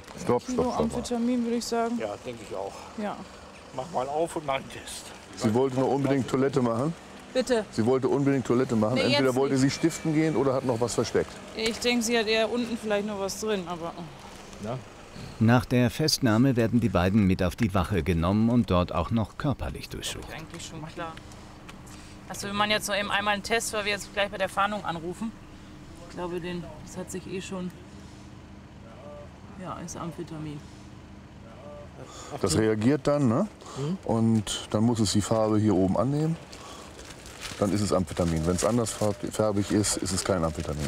Kilo Amphetamin, würde ich sagen. Ja, denke ich auch. Ja. Mach mal auf und mach einen Test. Sie wollte nur unbedingt Toilette machen? Bitte. Sie wollte unbedingt Toilette machen. Nee, Entweder jetzt wollte nicht. sie stiften gehen oder hat noch was versteckt. Ich denke, sie hat eher unten vielleicht noch was drin, aber... Ja. Nach der Festnahme werden die beiden mit auf die Wache genommen und dort auch noch körperlich durchsucht. Eigentlich schon klar. Also wenn man jetzt noch eben einmal einen Test, weil wir jetzt gleich bei der Fahndung anrufen. Ich glaube, das hat sich eh schon... Ja, ist Amphetamin. Das reagiert dann, ne? Und dann muss es die Farbe hier oben annehmen. Dann ist es Amphetamin. Wenn es anders farbig ist, ist es kein Amphetamin.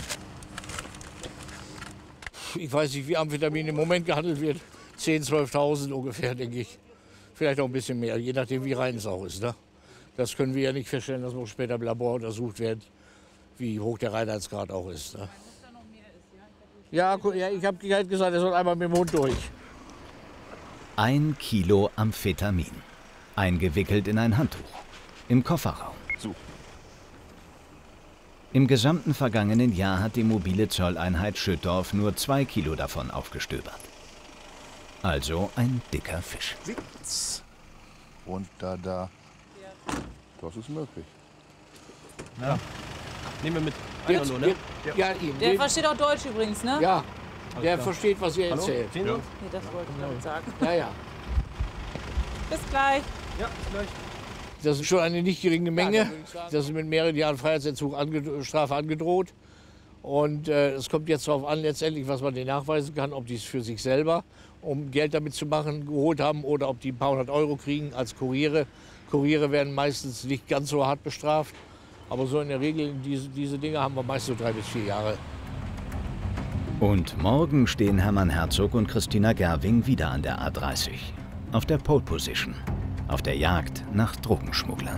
Ich weiß nicht, wie Amphetamin im Moment gehandelt wird. 10.000, 12.000 ungefähr, denke ich. Vielleicht auch ein bisschen mehr, je nachdem, wie rein es auch ist. Ne? Das können wir ja nicht feststellen, das muss später im Labor untersucht werden, wie hoch der Reinheitsgrad auch ist. Ne? Ja, ich habe halt gesagt, er soll einmal mit dem Hund durch. 1 Kilo Amphetamin. Eingewickelt in ein Handtuch. Im Kofferraum. So. Im gesamten vergangenen Jahr hat die mobile Zolleinheit Schüttorf nur 2 Kilo davon aufgestöbert. Also ein dicker Fisch. Sitz. Und da. Das ist möglich. Ja. Nehmen wir mit. Der versteht auch Deutsch übrigens, ne? Ja, der versteht, was ihr erzählt. Ja. Nee, das wollte ich damit sagen. Ja. Bis gleich. Ja, bis gleich. Das ist schon eine nicht geringe Menge. Das ist mit mehreren Jahren Freiheitsentzug Strafe angedroht. Und es kommt jetzt darauf an, letztendlich, was man denen nachweisen kann, ob die es für sich selber, um Geld damit zu machen, geholt haben oder ob die ein paar hundert Euro kriegen als Kuriere. Kuriere werden meistens nicht ganz so hart bestraft. Aber so in der Regel, diese Dinge haben wir meist so 3 bis 4 Jahre. Und morgen stehen Hermann Herzog und Christina Gerwing wieder an der A30. Auf der Pole Position. Auf der Jagd nach Drogenschmugglern.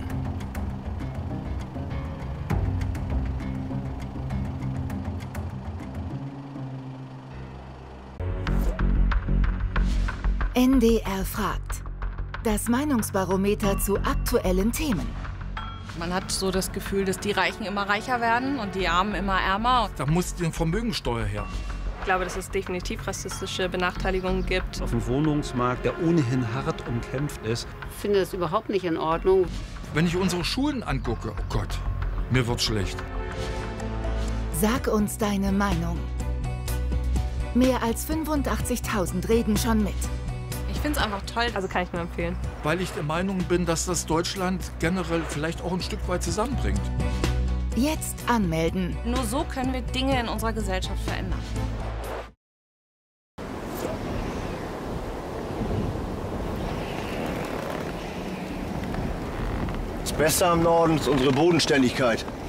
NDR fragt. Das Meinungsbarometer zu aktuellen Themen. Man hat so das Gefühl, dass die Reichen immer reicher werden und die Armen immer ärmer. Da muss die Vermögensteuer her. Ich glaube, dass es definitiv rassistische Benachteiligungen gibt. Auf dem Wohnungsmarkt, der ohnehin hart umkämpft ist. Ich finde das überhaupt nicht in Ordnung. Wenn ich unsere Schulen angucke, oh Gott, mir wird's schlecht. Sag uns deine Meinung. Mehr als 85.000 reden schon mit. Ich finde es einfach toll, also kann ich nur empfehlen. Weil ich der Meinung bin, dass das Deutschland generell vielleicht auch ein Stück weit zusammenbringt. Jetzt anmelden. Nur so können wir Dinge in unserer Gesellschaft verändern. Das Beste am Norden ist unsere Bodenständigkeit.